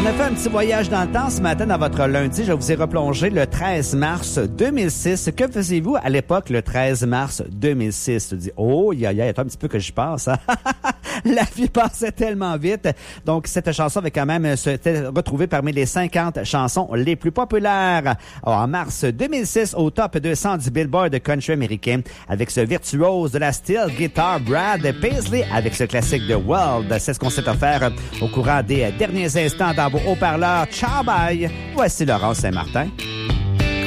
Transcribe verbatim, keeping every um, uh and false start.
a fait un petit voyage dans le temps ce matin dans votre lundi. Je vous ai replongé le treize mars deux mille six. Que faisiez-vous à l'époque le treize mars deux mille six? Tu te dis, oh, il y a, y a un petit peu que j'y passe. Hein? La vie passait tellement vite. Donc, cette chanson avait quand même été retrouvée parmi les cinquante chansons les plus populaires. Alors, en mars deux mille six, au top deux cents du Billboard country américain, avec ce virtuose de la steel guitar Brad Paisley, avec ce classique de World. C'est ce qu'on s'est offert au courant des derniers instants dans vos haut-parleurs. Ciao, bye! Voici Laurent Saint-Martin.